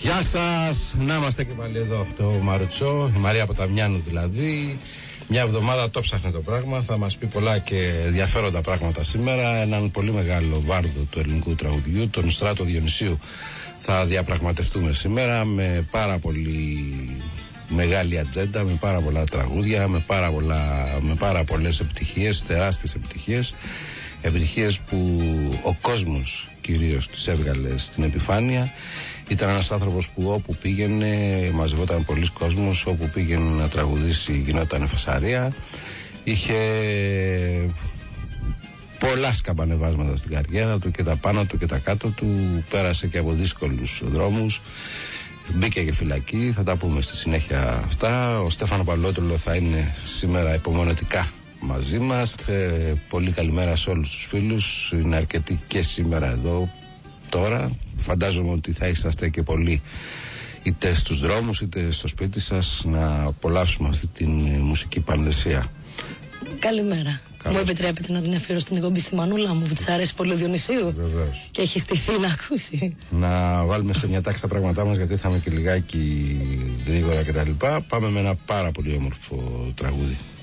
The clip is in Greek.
Γεια σας, να είμαστε και πάλι εδώ το Μαρουτσό, η Μαρία Ποταμιάνου δηλαδή. Μια εβδομάδα το ψάχνει το πράγμα, θα μας πει πολλά και ενδιαφέροντα πράγματα σήμερα. Έναν πολύ μεγάλο βάρδο του ελληνικού τραγουδιού, τον Στράτο Διονυσίου, θα διαπραγματευτούμε σήμερα με πάρα πολύ μεγάλη ατζέντα, με πάρα πολλά τραγούδια, με πάρα πολλές επιτυχίες, τεράστιες επιτυχίες. Επιτυχίες που ο κόσμος κυρίως τις έβγαλε στην επιφάνεια. Ήταν ένας άνθρωπος που όπου πήγαινε μαζευόταν πολλοί κόσμος, όπου πήγαινε να τραγουδήσει γινόταν φασαρία. Είχε πολλά σκαμπανεβάσματα στην καριέρα του και τα πάνω του και τα κάτω του. Πέρασε και από δύσκολους δρόμους. Μπήκε και φυλακή, θα τα πούμε στη συνέχεια αυτά. Ο Στέφανο Παλότρουλο θα είναι σήμερα υπομονετικά μαζί μας. Πολύ καλημέρα σε όλους τους φίλους. Είναι αρκετοί και σήμερα εδώ τώρα. Φαντάζομαι ότι θα είσαστε και πολλοί είτε στους δρόμους είτε στο σπίτι σας να απολαύσουμε αυτή την μουσική πανδεσία. Καλημέρα. Μου επιτρέπετε να την αφιερώσω στην εκπομπή στη Μανούλα μου που της αρέσει πολύ ο Διονυσίου? Βεβαίως. Και έχει στηθεί να ακούσει. Να βάλουμε σε μια τάξη τα πράγματά μας, γιατί θα είμαι και λιγάκι γρήγορα κτλ. Πάμε με ένα πάρα πολύ όμορφο τραγούδι.